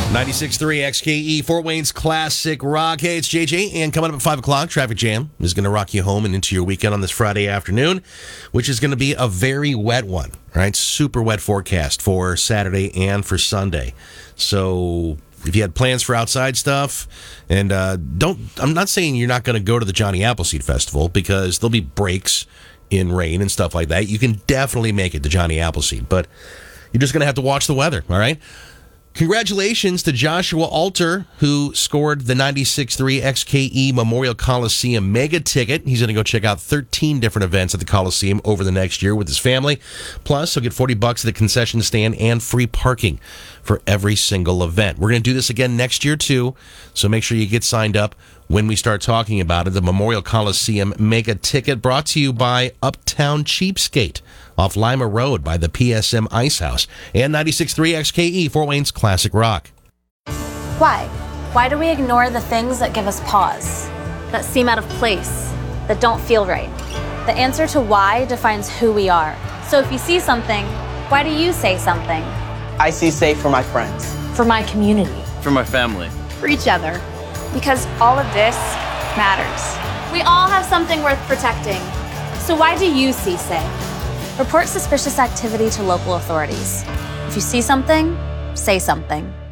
96.3 XKE, Fort Wayne's Classic Rock. Hey, it's JJ, and coming up at 5 o'clock, Traffic Jam is going to rock you home and into your weekend on this Friday afternoon, which is going to be a very wet one, right? Super wet forecast for Saturday and for Sunday. So if you had plans for outside stuff, and I'm not saying you're not going to go to the Johnny Appleseed Festival, because there'll be breaks in rain and stuff like that. You can definitely make it to Johnny Appleseed, but you're just going to have to watch the weather, all right? Congratulations to Joshua Alter, who scored the 96.3 XKE Memorial Coliseum mega ticket. He's going to go check out 13 different events at the Coliseum over the next year with his family. Plus, he'll get $40 at the concession stand and free parking for every single event. We're going to do this again next year, too, so make sure you get signed up when we start talking about it. The Memorial Coliseum mega ticket brought to you by Uptown Cheapskate off Lima Road by the PSM Ice House and 96.3 XKE, Fort Wayne's Classic Rock. Why? Why do we ignore the things that give us pause, that seem out of place, that don't feel right? The answer to why defines who we are. So if you see something, why do you say something? I see safe for my friends. For my community. For my family. For each other. Because all of this matters. We all have something worth protecting. So why do you see say? Report suspicious activity to local authorities. If you see something, say something.